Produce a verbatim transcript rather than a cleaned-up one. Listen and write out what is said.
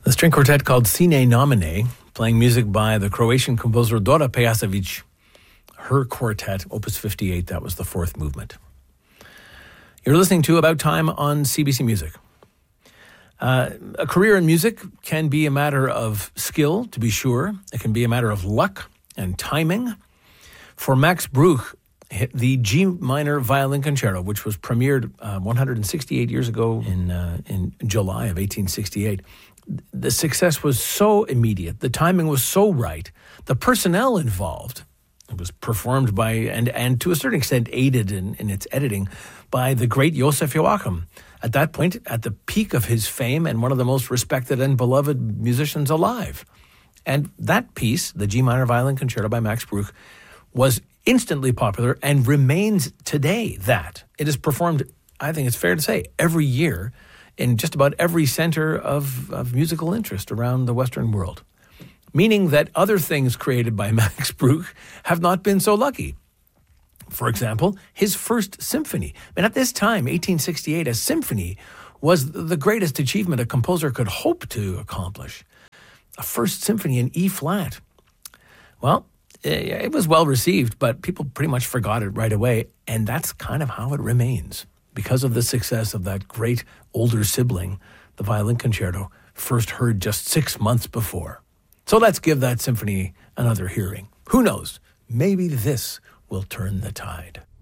The string quartet called Sine Nomine, playing music by the Croatian composer Dora Pejacevic. Her quartet, Opus fifty-eight, that was the fourth movement. You're listening to About Time on C B C Music. Uh, a career in music can be a matter of skill, to be sure. It can be a matter of luck and timing. For Max Bruch, the G minor violin concerto, which was premiered uh, one hundred sixty-eight years ago in uh, in July of eighteen sixty-eight, the success was so immediate. The timing was so right. The personnel involved, it was performed by, and, and to a certain extent aided in, in its editing, by the great Josef Joachim. At that point, at the peak of his fame and one of the most respected and beloved musicians alive. And that piece, the G minor violin concerto by Max Bruch, was instantly popular and remains today that. It is performed, I think it's fair to say, every year in just about every center of, of musical interest around the Western world. Meaning that other things created by Max Bruch have not been so lucky. For example, his first symphony. And at this time, eighteen sixty-eight, a symphony was the greatest achievement a composer could hope to accomplish. A first symphony in E flat. Well, it was well received, but people pretty much forgot it right away. And that's kind of how it remains. Because of the success of that great older sibling, the violin concerto, first heard just six months before. So let's give that symphony another hearing. Who knows? Maybe this will turn the tide.